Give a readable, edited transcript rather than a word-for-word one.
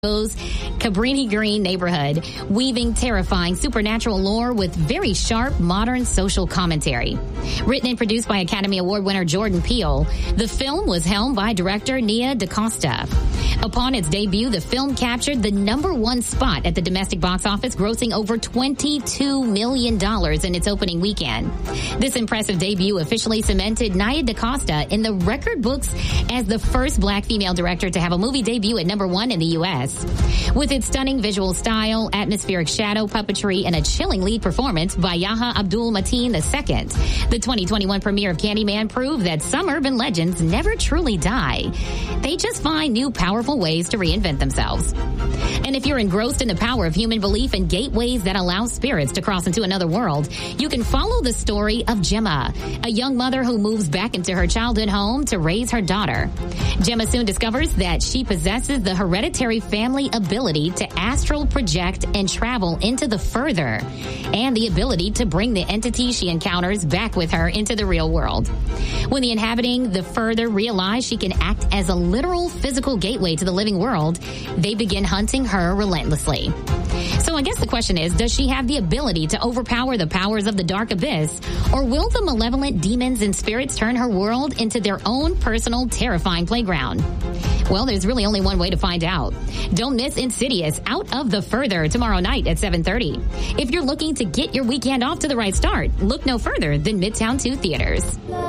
Cabrini Green neighborhood, weaving terrifying supernatural lore with very sharp modern social commentary. Written and produced by Academy Award winner Jordan Peele, the film was helmed by director Nia DaCosta. Upon its debut, the film captured the #1 spot at the domestic box office, grossing over $22 million in its opening weekend. This impressive debut officially cemented Nia DaCosta in the record books as the first black female director to have a movie debut at #1 in the U.S. With its stunning visual style, atmospheric shadow puppetry, and a chilling lead performance by Yahya Abdul-Mateen II, the 2021 premiere of Candyman proved that some urban legends never truly die. They just find new powerful ways to reinvent themselves. And if you're engrossed in the power of human belief and gateways that allow spirits to cross into another world, you can follow the story of Gemma, a young mother who moves back into her childhood home to raise her daughter. Gemma soon discovers that she possesses the hereditary family ability to astral project and travel into the further, and the ability to bring the entity she encounters back with her into the real world. When the inhabiting the further realize she can act as a literal physical gateway to the living world, they begin hunting her relentlessly. So I guess the question is, does she have the ability to overpower the powers of the dark abyss, or will the malevolent demons and spirits turn her world into their own personal terrifying playground? Well, there's really only one way to find out. Don't miss Insidious Out of the Further tomorrow night at 7:30. If you're looking to get your weekend off to the right start, look no further than Midtown 2 Theaters.